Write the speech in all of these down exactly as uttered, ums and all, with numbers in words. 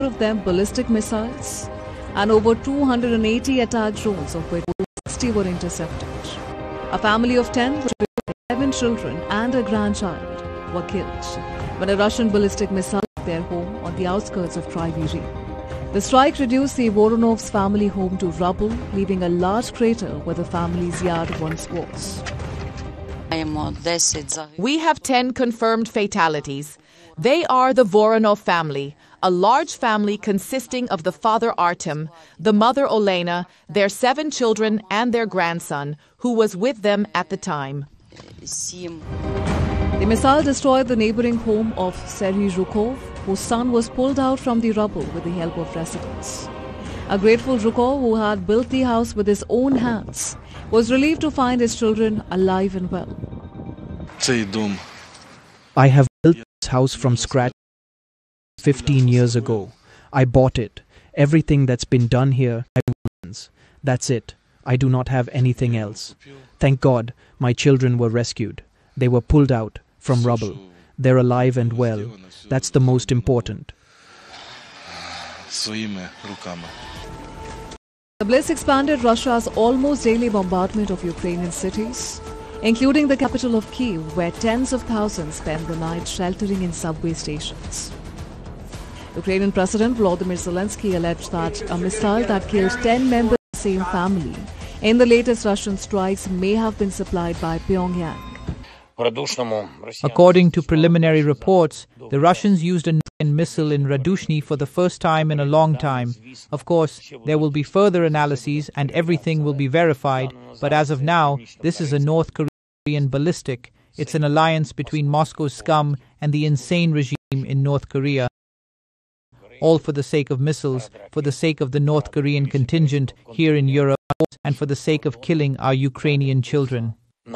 of them ballistic missiles, and over two hundred eighty attack drones, of which sixty were intercepted. A family of ten, eleven children and a grandchild were killed when a Russian ballistic missile hit their home on the outskirts of Kryvyi Rih. The strike reduced the Voronovs' family home to rubble, leaving a large crater where the family's yard once was. We have ten confirmed fatalities. They are the Voronov family, a large family consisting of the father Artem, the mother Olena, their seven children and their grandson, who was with them at the time. The missile destroyed the neighboring home of Serhiy Zhukov, whose son was pulled out from the rubble with the help of residents. A grateful Zhukov, who had built the house with his own hands, was relieved to find his children alive and well. I have built this house from scratch fifteen years ago. I bought it. Everything that's been done here, I wants. That's it. I do not have anything else. Thank God, my children were rescued. They were pulled out from rubble. They're alive and well. That's the most important. The blitz expanded Russia's almost daily bombardment of Ukrainian cities, including the capital of Kyiv, where tens of thousands spend the night sheltering in subway stations. Ukrainian President Volodymyr Zelensky alleged that a missile that killed ten members of the same family in the latest Russian strikes may have been supplied by Pyongyang. According to preliminary reports, the Russians used a missile in Radushny for the first time in a long time. Of course, there will be further analyses and everything will be verified, but as of now, this is a North Korean ballistic. It's an alliance between Moscow's scum and the insane regime in North Korea. All for the sake of missiles, for the sake of the North Korean contingent here in Europe, and for the sake of killing our Ukrainian children.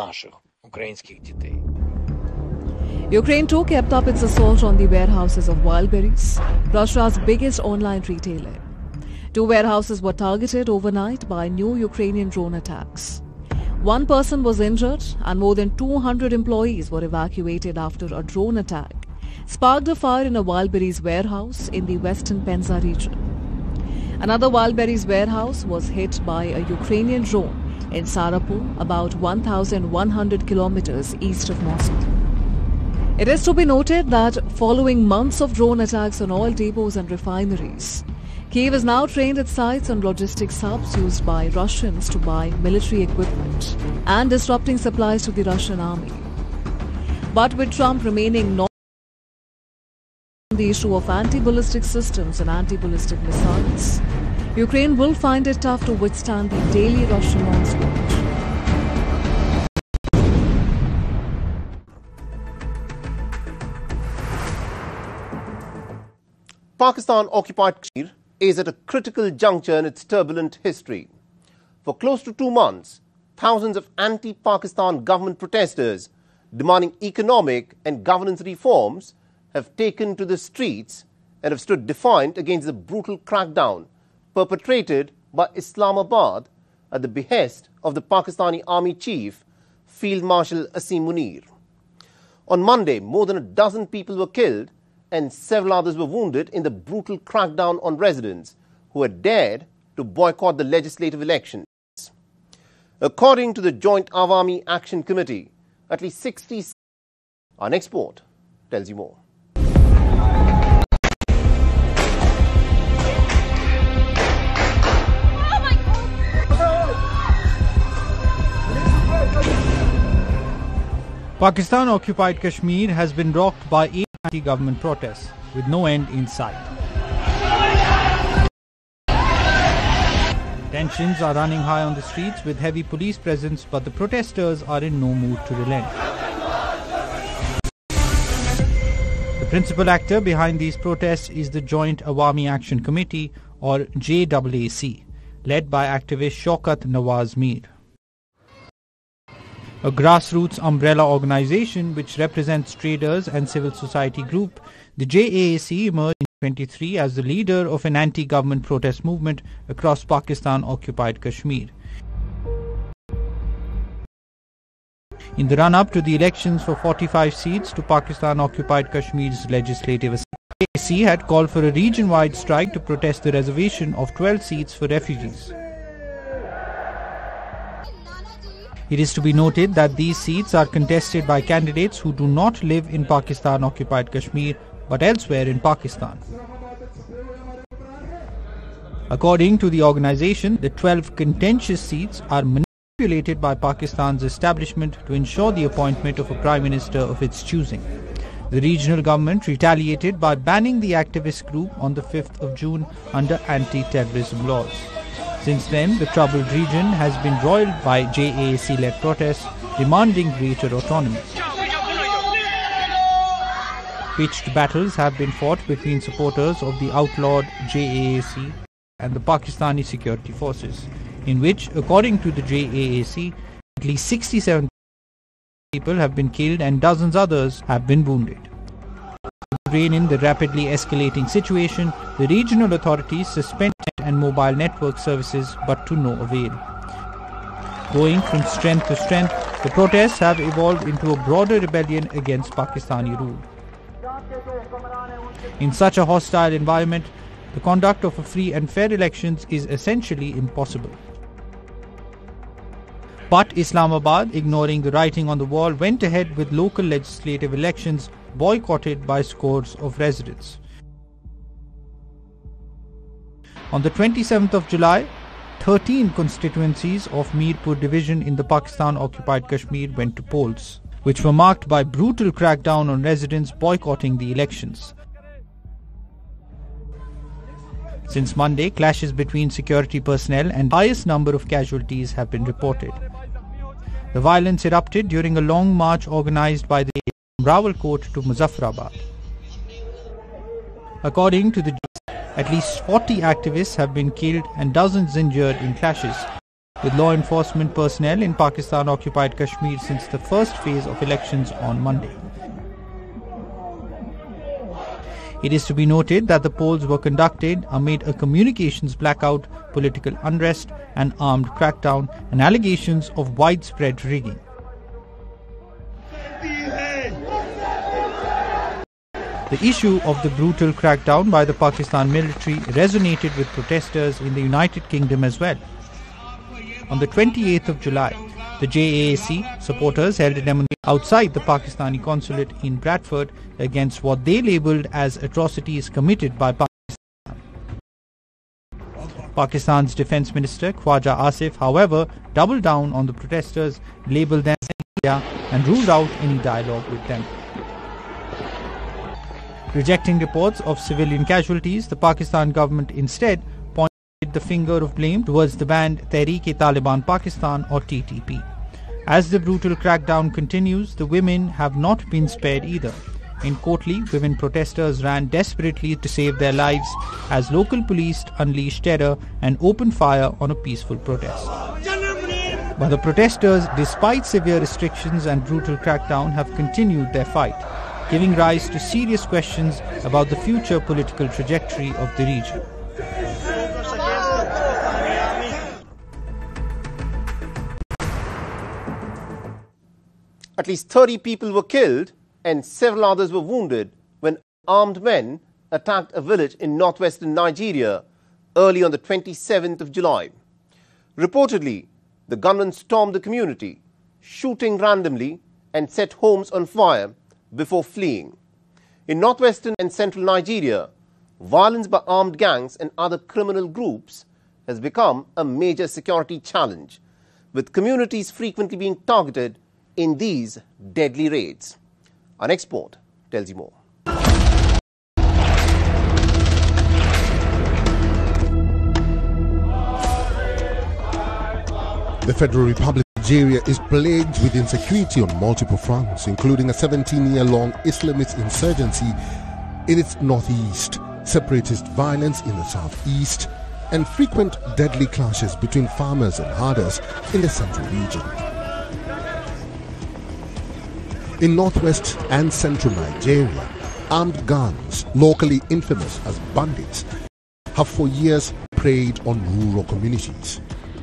Ukraine too kept up its assault on the warehouses of Wildberries, Russia's biggest online retailer. Two warehouses were targeted overnight by new Ukrainian drone attacks. One person was injured and more than two hundred employees were evacuated after a drone attack sparked a fire in a Wildberries warehouse in the western Penza region. Another Wildberries warehouse was hit by a Ukrainian drone in Sarapur, about one thousand one hundred kilometers east of Moscow. It is to be noted that following months of drone attacks on oil depots and refineries, Kyiv has now trained its sites on logistics hubs used by Russians to buy military equipment and disrupting supplies to the Russian army. But with Trump remaining not on the issue of anti-ballistic systems and anti-ballistic missiles, Ukraine will find it tough to withstand the daily Russian onslaught. Pakistan-occupied Kashmir is at a critical juncture in its turbulent history. For close to two months, thousands of anti-Pakistan government protesters demanding economic and governance reforms have taken to the streets and have stood defiant against the brutal crackdown perpetrated by Islamabad at the behest of the Pakistani Army Chief, Field Marshal Asim Munir. On Monday, more than a dozen people were killed and several others were wounded in the brutal crackdown on residents who had dared to boycott the legislative elections. According to the Joint Awami Action Committee, at least sixty... Our next report tells you more. Pakistan-occupied Kashmir has been rocked by eight anti-government protests, with no end in sight. Tensions are running high on the streets with heavy police presence, but the protesters are in no mood to relent. The principal actor behind these protests is the Joint Awami Action Committee, or J A A C, led by activist Shaukat Nawaz Mir. A grassroots umbrella organization which represents traders and civil society group, the J A A C emerged in twenty-three as the leader of an anti-government protest movement across Pakistan-occupied Kashmir. In the run-up to the elections for forty-five seats to Pakistan-occupied Kashmir's legislative assembly, A C had called for a region-wide strike to protest the reservation of twelve seats for refugees. It is to be noted that these seats are contested by candidates who do not live in Pakistan-occupied Kashmir but elsewhere in Pakistan. According to the organisation, the twelve contentious seats are manipulated by Pakistan's establishment to ensure the appointment of a Prime Minister of its choosing. The regional government retaliated by banning the activist group on the fifth of June under anti-terrorism laws. Since then, the troubled region has been roiled by J A A C-led protests demanding greater autonomy. Pitched battles have been fought between supporters of the outlawed J A A C and the Pakistani security forces, in which, according to the J A A C, at least sixty-seven people have been killed and dozens others have been wounded. To rein in the rapidly escalating situation, the regional authorities suspended and mobile network services, but to no avail. Going from strength to strength, the protests have evolved into a broader rebellion against Pakistani rule. In such a hostile environment, the conduct of a free and fair elections is essentially impossible. But Islamabad, ignoring the writing on the wall, went ahead with local legislative elections boycotted by scores of residents. On the twenty-seventh of July, thirteen constituencies of Mirpur division in the Pakistan-occupied Kashmir went to polls, which were marked by brutal crackdown on residents boycotting the elections. Since Monday, clashes between security personnel and the highest number of casualties have been reported. The violence erupted during a long march organized by the from Rawalkot to Muzaffarabad. According to the at least forty activists have been killed and dozens injured in clashes with law enforcement personnel in Pakistan-occupied Kashmir since the first phase of elections on Monday. It is to be noted that the polls were conducted amid a communications blackout, political unrest, an armed crackdown, and allegations of widespread rigging. The issue of the brutal crackdown by the Pakistan military resonated with protesters in the United Kingdom as well. On the twenty-eighth of July, the J A A C supporters held a demonstration outside the Pakistani consulate in Bradford against what they labelled as atrocities committed by Pakistan. Pakistan's Defence Minister Khwaja Asif, however, doubled down on the protesters, labelled them India and ruled out any dialogue with them. Rejecting reports of civilian casualties, the Pakistan government instead pointed the finger of blame towards the banned Tehreek-e-Taliban Pakistan or T T P. As the brutal crackdown continues, the women have not been spared either. In Kotli, women protesters ran desperately to save their lives as local police unleashed terror and opened fire on a peaceful protest. But the protesters, despite severe restrictions and brutal crackdown, have continued their fight, giving rise to serious questions about the future political trajectory of the region. At least thirty people were killed and several others were wounded when armed men attacked a village in northwestern Nigeria early on the twenty-seventh of July. Reportedly, the gunmen stormed the community, shooting randomly and set homes on fire before fleeing. In northwestern and central Nigeria, violence by armed gangs and other criminal groups has become a major security challenge, with communities frequently being targeted in these deadly raids. Our next report tells you more. The Federal Republic of Nigeria is plagued with insecurity on multiple fronts, including a seventeen-year-long Islamist insurgency in its northeast, separatist violence in the southeast, and frequent deadly clashes between farmers and herders in the central region. In northwest and central Nigeria, armed gangs, locally infamous as bandits, have for years preyed on rural communities.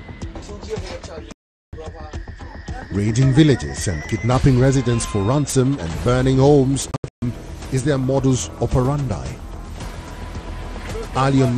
Raiding villages and kidnapping residents for ransom and burning homes is their modus operandi. Ali on